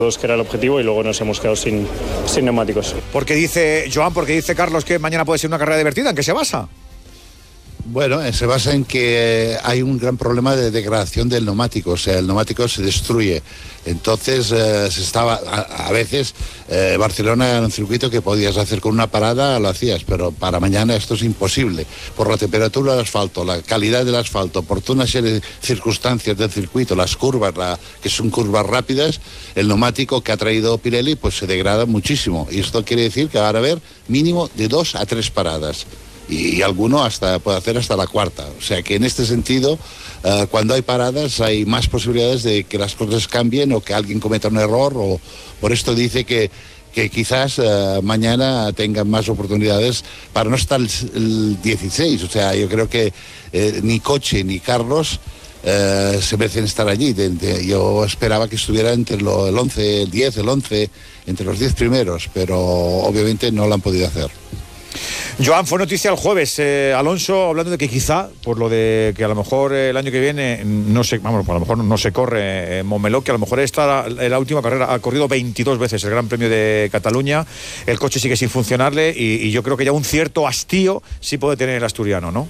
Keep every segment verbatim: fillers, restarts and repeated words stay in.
que era el objetivo, y luego nos hemos quedado sin, sin neumáticos. ¿Por qué dice Joan, por qué dice Carlos que mañana puede ser una carrera divertida? ¿En qué se basa? Bueno, se basa en que hay un gran problema de degradación del neumático, o sea, el neumático se destruye. Entonces, eh, se estaba, a, a veces, eh, Barcelona era un circuito que podías hacer con una parada, lo hacías, pero para mañana esto es imposible. Por la temperatura del asfalto, la calidad del asfalto, por toda una serie de circunstancias del circuito, las curvas, la, que son curvas rápidas, el neumático que ha traído Pirelli, pues se degrada muchísimo. Y esto quiere decir que van a haber mínimo de dos a tres paradas. Y alguno hasta puede hacer hasta la cuarta. O sea que en este sentido, uh, cuando hay paradas hay más posibilidades de que las cosas cambien o que alguien cometa un error, o por esto dice que, que quizás uh, mañana tengan más oportunidades para no estar el, el dieciséis. O sea, yo creo que eh, ni Coche ni Carlos uh, se merecen estar allí. De, de, yo esperaba que estuviera entre lo, el once, el diez, el once, entre los diez primeros, pero obviamente no lo han podido hacer. Joan, fue noticia el jueves, eh, Alonso, hablando de que quizá, por lo de que a lo mejor el año que viene no se, vamos, a lo mejor no se corre en Montmeló, que a lo mejor esta la, la última carrera ha corrido veintidós veces el Gran Premio de Cataluña, el coche sigue sin funcionarle y, y yo creo que ya un cierto hastío sí puede tener el asturiano, ¿no?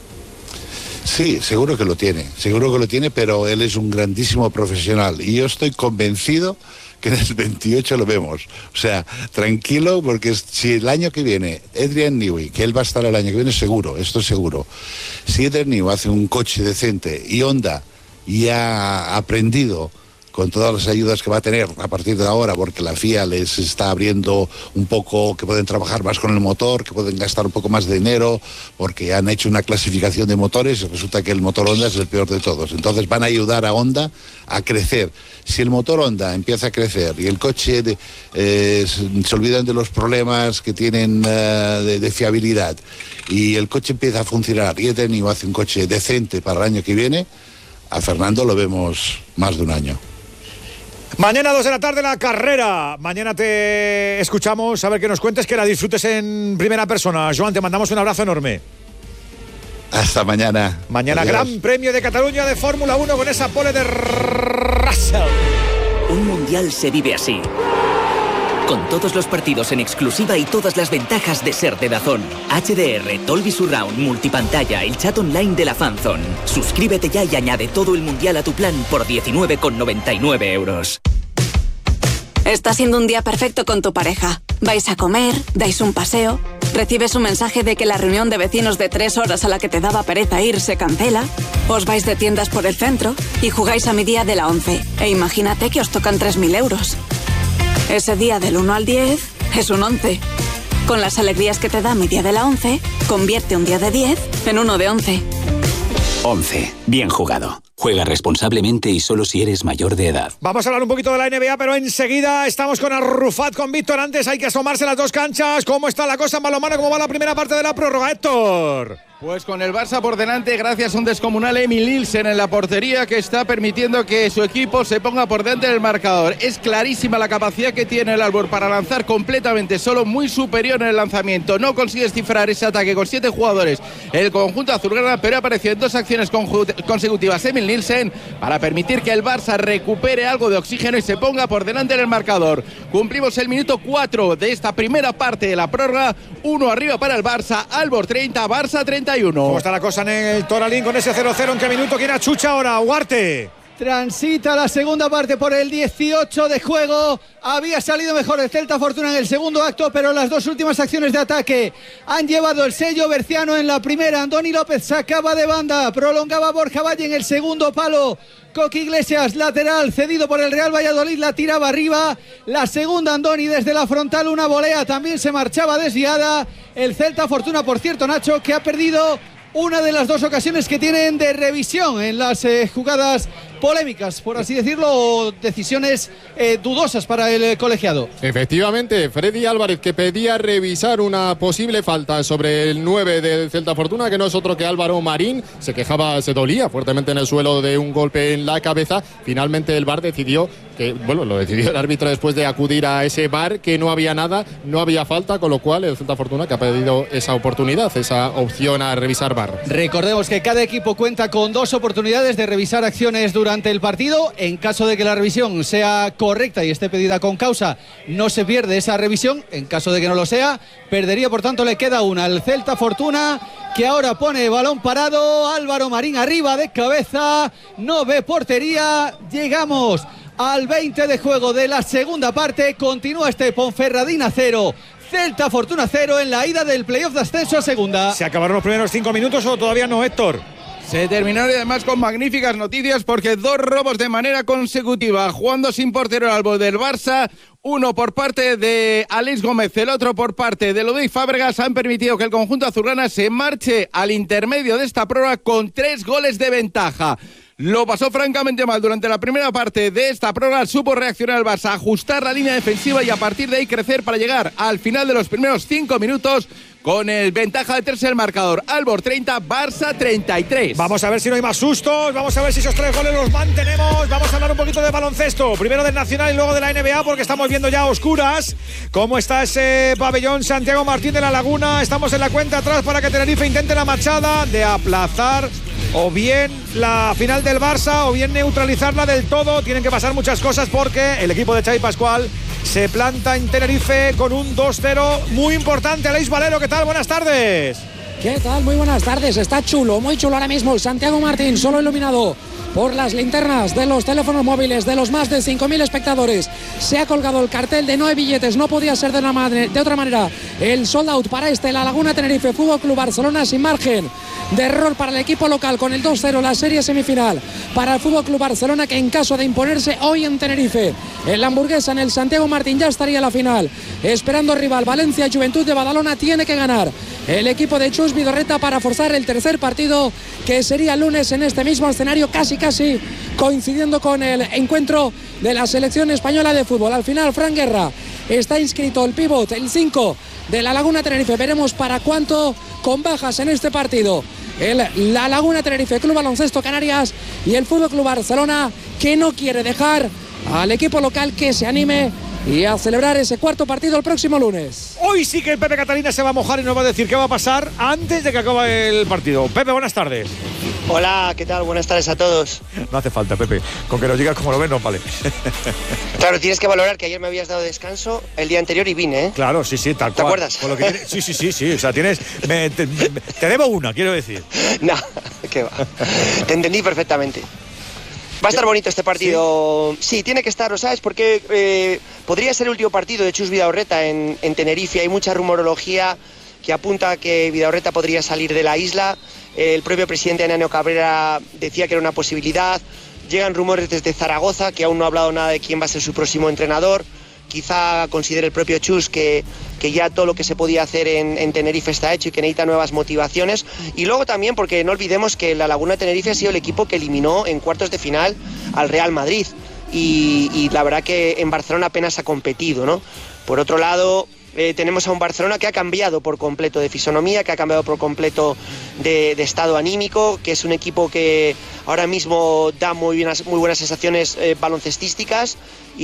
Sí, seguro que lo tiene, seguro que lo tiene, pero él es un grandísimo profesional y yo estoy convencido que en el veintiocho lo vemos. O sea, tranquilo, porque si el año que viene Adrian Newey, que él va a estar el año que viene seguro, esto es seguro, si Adrian Newey hace un coche decente y Honda ya ha aprendido con todas las ayudas que va a tener a partir de ahora, porque la F I A les está abriendo un poco, que pueden trabajar más con el motor, que pueden gastar un poco más de dinero, porque han hecho una clasificación de motores y resulta que el motor Honda es el peor de todos. Entonces van a ayudar a Honda a crecer. Si el motor Honda empieza a crecer y el coche de, eh, se olvidan de los problemas que tienen uh, de, de fiabilidad y el coche empieza a funcionar y Etenio hace un coche decente para el año que viene, a Fernando lo vemos más de un año. Mañana dos de la tarde la carrera. Mañana te escuchamos, a ver qué nos cuentes, que la disfrutes en primera persona. Joan, te mandamos un abrazo enorme. Hasta mañana. Mañana Adiós. Gran Premio de Cataluña de Fórmula uno con esa pole de Russell. Un mundial se vive así. Con todos los partidos en exclusiva y todas las ventajas de ser de DAZN. H D R, Dolby Surround, multipantalla, el chat online de la Fanzone. Suscríbete ya y añade todo el mundial a tu plan por diecinueve con noventa y nueve euros. Está siendo un día perfecto con tu pareja. Vais a comer, dais un paseo, recibes un mensaje de que la reunión de vecinos de tres horas a la que te daba pereza ir se cancela, os vais de tiendas por el centro y jugáis a mi día de la once. E imagínate que os tocan tres mil euros. Ese día del uno al diez es un once. Con las alegrías que te da mi día de la once, convierte un día de diez en uno de once. once. Bien jugado. Juega responsablemente y solo si eres mayor de edad. Vamos a hablar un poquito de la N B A, pero enseguida estamos con Arrufat, con Víctor. Antes hay que asomarse las dos canchas. ¿Cómo está la cosa en balonmano? ¿Cómo va la primera parte de la prórroga, Héctor? Pues con el Barça por delante, gracias a un descomunal Emil Nielsen en la portería que está permitiendo que su equipo se ponga por delante del marcador. Es clarísima la capacidad que tiene el Albor para lanzar completamente solo, muy superior en el lanzamiento. No consigue descifrar ese ataque con siete jugadores el conjunto azulgrana, pero apareció en dos acciones consecutivas Emil Nielsen para permitir que el Barça recupere algo de oxígeno y se ponga por delante del marcador. Cumplimos el minuto cuatro de esta primera parte de la prórroga. Uno arriba para el Barça, Albor treinta, Barça treinta y uno. ¿Cómo está la cosa en el Toralín con ese cero cero? ¿En qué minuto? ¿Quién achucha ahora? Huarte. Transita la segunda parte por el dieciocho de juego. Había salido mejor el Celta Fortuna en el segundo acto, pero las dos últimas acciones de ataque han llevado el sello berciano en la primera. Andoni López sacaba de banda, prolongaba Borja Valle en el segundo palo. Coqui Iglesias, lateral, cedido por el Real Valladolid, la tiraba arriba. La segunda Andoni desde la frontal, una volea, también se marchaba desviada. El Celta Fortuna, por cierto, Nacho, que ha perdido una de las dos ocasiones que tienen de revisión en las eh, jugadas polémicas, por así decirlo, o decisiones eh, dudosas para el eh, colegiado. Efectivamente, Freddy Álvarez, que pedía revisar una posible falta sobre el nueve del Celta Fortuna, que no es otro que Álvaro Marín, se quejaba, se dolía fuertemente en el suelo de un golpe en la cabeza. Finalmente el V A R decidió que, bueno, lo decidió el árbitro después de acudir a ese V A R, que no había nada, no había falta, con lo cual el Celta Fortuna que ha pedido esa oportunidad, esa opción a revisar V A R. Recordemos que cada equipo cuenta con dos oportunidades de revisar acciones durante durante el partido. En caso de que la revisión sea correcta y esté pedida con causa, no se pierde esa revisión. En caso de que no lo sea, perdería, por tanto le queda una al Celta Fortuna, que ahora pone balón parado. Álvaro Marín arriba de cabeza, no ve portería. Llegamos al veinte de juego de la segunda parte. Continúa este Ponferradina cero, Celta Fortuna cero en la ida del playoff de ascenso a segunda. ¿Se acabaron los primeros cinco minutos o todavía no, Héctor? Se terminaron y además con magníficas noticias, porque dos robos de manera consecutiva, jugando sin portero al árbol del Barça, uno por parte de Alex Gómez, el otro por parte de Ludovic Fábregas, han permitido que el conjunto azulgrana se marche al intermedio de esta prueba con tres goles de ventaja. Lo pasó francamente mal durante la primera parte de esta prórroga. Supo reaccionar el Barça, ajustar la línea defensiva y a partir de ahí crecer para llegar al final de los primeros cinco minutos con el ventaja de tres en el marcador. Albor treinta, Barça treinta y tres. Vamos a ver si no hay más sustos, vamos a ver si esos tres goles los mantenemos. Vamos a hablar un poquito de baloncesto, primero del Nacional y luego de la N B A, porque estamos viendo ya a oscuras cómo está ese pabellón Santiago Martín de la Laguna. Estamos en la cuenta atrás para que Tenerife intente la machada de aplazar o bien la final del Barça o bien neutralizarla del todo. Tienen que pasar muchas cosas porque el equipo de Xavi Pascual se planta en Tenerife con un dos cero muy importante. Aleix Valero, ¿qué tal? Buenas tardes. ¿Qué tal? Muy buenas tardes. Está chulo, muy chulo ahora mismo el Santiago Martín, solo iluminado por las linternas de los teléfonos móviles de los más de cinco mil espectadores. Se ha colgado el cartel de no hay billetes, no podía ser de, una madre, de otra manera. El sold out para este La Laguna Tenerife Fútbol Club Barcelona, sin margen de error para el equipo local, con el dos cero la serie semifinal para el Fútbol Club Barcelona, que en caso de imponerse hoy en Tenerife, en la Hamburguesa, en el Santiago Martín, ya estaría en la final, esperando rival. Valencia Juventud de Badalona tiene que ganar el equipo de Chus Vidorreta para forzar el tercer partido, que sería el lunes en este mismo escenario, casi casi coincidiendo con el encuentro de la selección española de fútbol. Al final, Fran Guerra está inscrito, el pívot, el cinco de La Laguna Tenerife. Veremos para cuánto, con bajas en este partido, el La Laguna Tenerife Club Baloncesto Canarias y el Fútbol Club Barcelona, que no quiere dejar al equipo local que se anime y a celebrar ese cuarto partido el próximo lunes. Hoy sí que el Pepe Catalina se va a mojar y nos va a decir qué va a pasar antes de que acabe el partido. Pepe, buenas tardes. Hola, ¿qué tal? Buenas tardes a todos. No hace falta, Pepe. Con que nos digas cómo lo ves, no vale. Claro, tienes que valorar que ayer me habías dado descanso el día anterior y vine, ¿eh? Claro, sí, sí, tal cual. ¿Te acuerdas? Con lo que tienes, sí, sí, sí, sí. O sea, tienes... Me, te, me, te debo una, quiero decir. No, qué va. Te entendí perfectamente. Va a estar bonito este partido. Sí, sí, tiene que estar, ¿lo sabes? Porque eh, podría ser el último partido de Chus Vidorreta en, en Tenerife. Hay mucha rumorología que apunta a que Vidorreta podría salir de la isla. El propio presidente Ananio Cabrera decía que era una posibilidad. Llegan rumores desde Zaragoza, que aún no ha hablado nada de quién va a ser su próximo entrenador. Quizá considere el propio Chus que, que ya todo lo que se podía hacer en, en Tenerife está hecho y que necesita nuevas motivaciones. Y luego también, porque no olvidemos que la Laguna Tenerife ha sido el equipo que eliminó en cuartos de final al Real Madrid. Y, y la verdad que en Barcelona apenas ha competido, ¿no? Por otro lado, eh, tenemos a un Barcelona que ha cambiado por completo de fisonomía, que ha cambiado por completo de, de estado anímico, que es un equipo que ahora mismo da muy buenas, muy buenas sensaciones eh, baloncestísticas.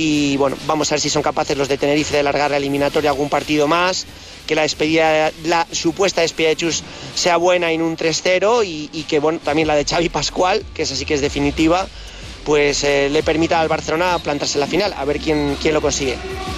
Y bueno, vamos a ver si son capaces los de Tenerife de alargar la eliminatoria algún partido más, que la despedida, la supuesta despedida de Chus sea buena en un tres cero y, y que bueno, también la de Xavi Pascual, que esa sí que es definitiva, pues eh, le permita al Barcelona plantarse en la final, a ver quién, quién lo consigue.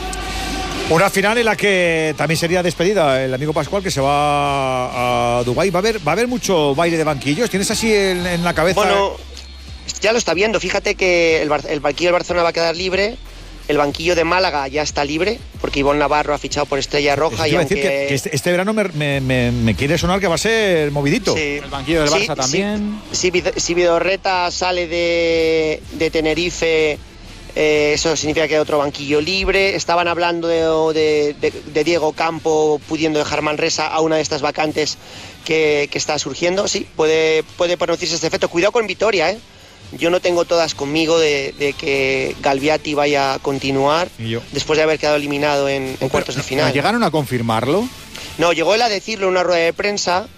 Una final en la que también sería despedida el amigo Pascual, que se va a Dubái. ¿Va a haber, va a haber mucho baile de banquillos? ¿Tienes así en, en la cabeza? Bueno, ya lo está viendo. Fíjate que el, el banquillo del Barcelona va a quedar libre. El banquillo de Málaga ya está libre, porque Ivonne Navarro ha fichado por Estrella Roja. Y aunque... decir que, que este, este verano me, me, me, me quiere sonar que va a ser movidito. Sí. El banquillo del Barça sí, también. Sí, si, si Vidorreta sale de, de Tenerife, eh, eso significa que hay otro banquillo libre. Estaban hablando de, de, de, de Diego Campo pudiendo dejar Manresa a una de estas vacantes que, que está surgiendo. Sí, puede, puede producirse este efecto. Cuidado con Vitoria, ¿eh? Yo no tengo todas conmigo de, de que Galviati vaya a continuar después de haber quedado eliminado en, en cuartos de final. ¿Llegaron a confirmarlo? No, llegó él a decirlo en una rueda de prensa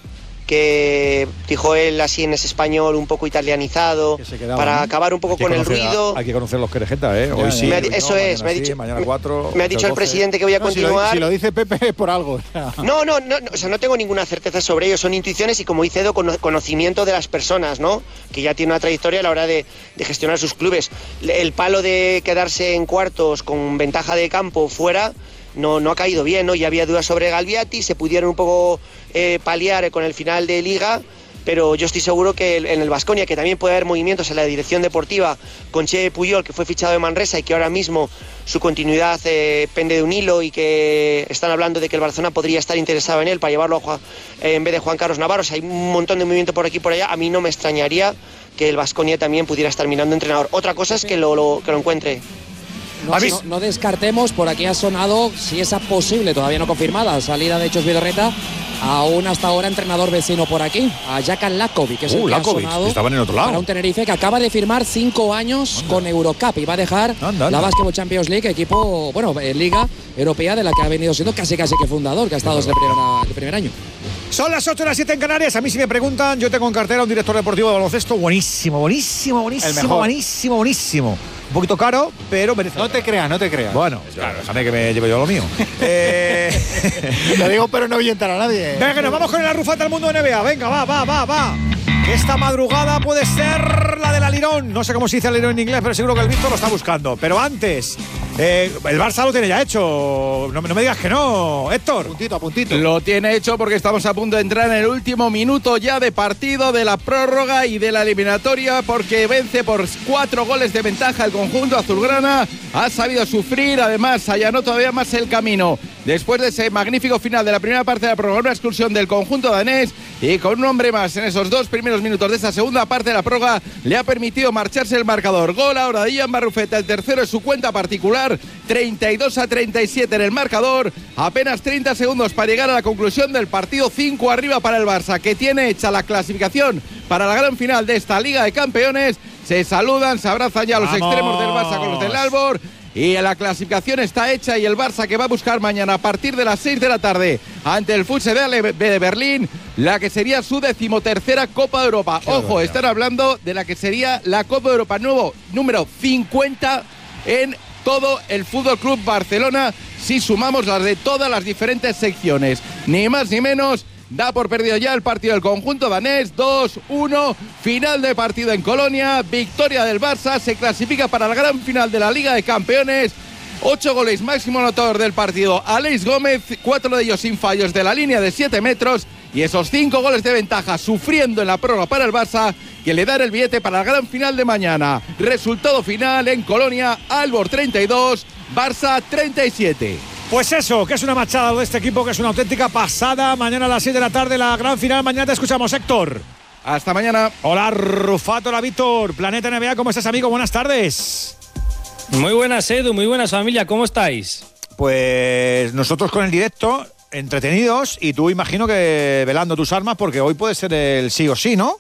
que dijo él así en ese español un poco italianizado, quedaba, para ¿no? acabar un poco con el ruido. A, hay que conocer los querejeta, ¿eh? Hoy Ya, sí, me ha, hoy eso no, es, me ha sí, dicho, mañana cuatro, me ha dicho el presidente que voy a no, continuar. Si lo, si lo dice Pepe es por algo. No, no, no, o sea, no tengo ninguna certeza sobre ello, son intuiciones y, como dice Edo, conocimiento de las personas, ¿no? Que ya tiene una trayectoria a la hora de, de gestionar sus clubes. El palo de quedarse en cuartos con ventaja de campo fuera no, no ha caído bien, ¿no? Ya había dudas sobre Galviati, se pudieron un poco eh, paliar con el final de Liga, pero yo estoy seguro que en el Baskonia, que también puede haber movimientos en la dirección deportiva con Che Puyol, que fue fichado de Manresa y que ahora mismo su continuidad eh, pende de un hilo, y que están hablando de que el Barcelona podría estar interesado en él para llevarlo a Juan, eh, en vez de Juan Carlos Navarro. O sea, hay un montón de movimiento por aquí y por allá. A mí no me extrañaría que el Baskonia también pudiera estar mirando entrenador. Otra cosa es que lo, lo, que lo encuentre. No, no, no descartemos, por aquí ha sonado, si esa posible, todavía no confirmada, salida de Chus Vidorreta a un hasta ahora entrenador vecino por aquí, a Jakan Lakovic, que es uh, el que Lakovic, ha sonado estaban en otro lado. para un Tenerife que acaba de firmar cinco años anda. con Eurocup y va a dejar anda, anda. la Basketball Champions League, equipo, bueno, en Liga Europea de la que ha venido siendo casi casi que fundador, que ha estado desde el primer, el primer año. Son las ocho y las siete en Canarias. A mí, si me preguntan, yo tengo en cartera un director deportivo de baloncesto buenísimo, buenísimo, buenísimo, buenísimo, buenísimo. Un poquito caro, pero merece. No te creas, no te creas. Bueno, claro, déjame que me lleve yo lo mío. eh... Lo digo, pero no ahuyentar a nadie. Venga, que nos vamos con la rufata del mundo de N B A. Venga, va, va, va, va. Esta madrugada puede ser la del alirón. No sé cómo se dice alirón en inglés, pero seguro que el Víctor lo está buscando. Pero antes, eh, el Barça lo tiene ya hecho. No, no me digas que no, Héctor. Puntito a puntito. Lo tiene hecho porque estamos a punto de entrar en el último minuto ya de partido, de la prórroga y de la eliminatoria, porque vence por cuatro goles de ventaja el conjunto azulgrana. Ha sabido sufrir, además allanó todavía más el camino después de ese magnífico final de la primera parte de la prórroga, una exclusión del conjunto danés, y con un hombre más en esos dos primeros minutos de esa segunda parte de la prórroga le ha permitido marcharse el marcador. Gol ahora de Ian Barrufeta, el tercero es su cuenta particular, treinta y dos a treinta y siete en el marcador, apenas treinta segundos para llegar a la conclusión del partido, cinco arriba para el Barça, que tiene hecha la clasificación para la gran final de esta Liga de Campeones. Se saludan, se abrazan ya los ¡Vamos! Extremos del Barça con los del Albor. Y la clasificación está hecha, y el Barça, que va a buscar mañana a partir de las seis de la tarde ante el Futsal de Berlín la que sería su decimotercera Copa de Europa. Qué Ojo, verdad. Están hablando de la que sería la Copa de Europa nuevo, número cincuenta en todo el Fútbol Club Barcelona, si sumamos las de todas las diferentes secciones. Ni más ni menos. Da por perdido ya el partido del conjunto danés. Dos uno, final de partido en Colonia, victoria del Barça, se clasifica para la gran final de la Liga de Campeones. Ocho goles, máximo anotador del partido Aleix Gómez, cuatro de ellos sin fallos de la línea de siete metros, y esos cinco goles de ventaja sufriendo en la prórroga para el Barça, que le dan el billete para la gran final de mañana. Resultado final en Colonia, Albor treinta y dos, Barça treinta y siete. Pues eso, que es una machada de este equipo, que es una auténtica pasada. Mañana a las siete de la tarde la gran final. Mañana te escuchamos, Héctor. Hasta mañana. Hola, Rufato, hola, Víctor. Planeta N B A, ¿cómo estás, amigo? Buenas tardes. Muy buenas, Edu, muy buenas, familia. ¿Cómo estáis? Pues nosotros con el directo, entretenidos, y tú imagino que velando tus armas, porque hoy puede ser el sí o sí, ¿no?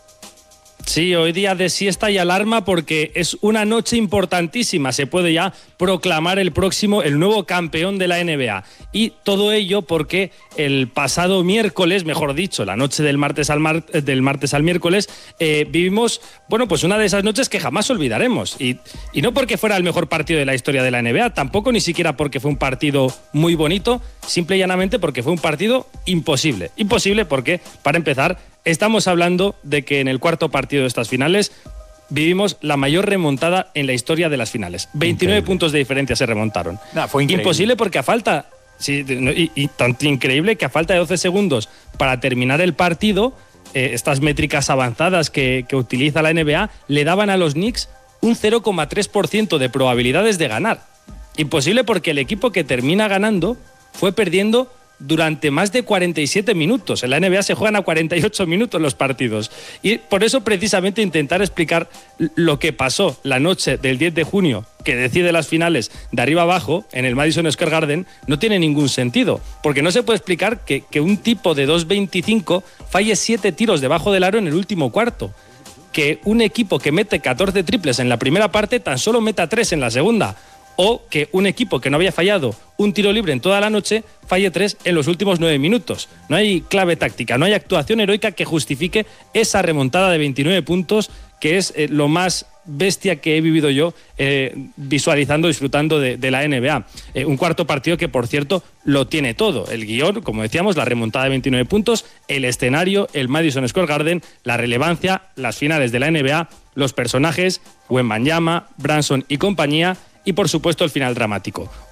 Sí, hoy día de siesta y alarma, porque es una noche importantísima. Se puede ya proclamar el próximo, el nuevo campeón de la N B A. Y todo ello porque el pasado miércoles, mejor dicho, la noche del martes al, mar, del martes al miércoles, eh, vivimos, bueno, pues una de esas noches que jamás olvidaremos. Y, y no porque fuera el mejor partido de la historia de la N B A, tampoco ni siquiera porque fue un partido muy bonito, simple y llanamente porque fue un partido imposible. Imposible porque, para empezar, estamos hablando de que en el cuarto partido de estas finales vivimos la mayor remontada en la historia de las finales. veintinueve increíble. Puntos de diferencia se remontaron. Nah, fue increíble. Imposible porque a falta, sí, y, y tanto increíble que a falta de doce segundos para terminar el partido, eh, estas métricas avanzadas que, que utiliza la N B A le daban a los Knicks un cero coma tres por ciento de probabilidades de ganar. Imposible porque el equipo que termina ganando fue perdiendo durante más de cuarenta y siete minutos. En la N B A se juegan a cuarenta y ocho minutos los partidos. Y por eso, precisamente, intentar explicar lo que pasó la noche del diez de junio, que decide las finales de arriba abajo, en el Madison Square Garden, no tiene ningún sentido. Porque no se puede explicar que, que un tipo de dos veinticinco falle siete tiros debajo del aro en el último cuarto. Que un equipo que mete catorce triples en la primera parte tan solo meta tres en la segunda. o que un equipo que no había fallado un tiro libre en toda la noche falle tres en los últimos nueve minutos. No hay clave táctica, no hay actuación heroica que justifique esa remontada de veintinueve puntos, que es eh, lo más bestia que he vivido yo eh, visualizando, disfrutando de, de la N B A. Eh, un cuarto partido que, por cierto, lo tiene todo. El guión, como decíamos, la remontada de veintinueve puntos, el escenario, el Madison Square Garden, la relevancia, las finales de la N B A, los personajes, Wembanyama, Branson y compañía, y por supuesto el final dramático.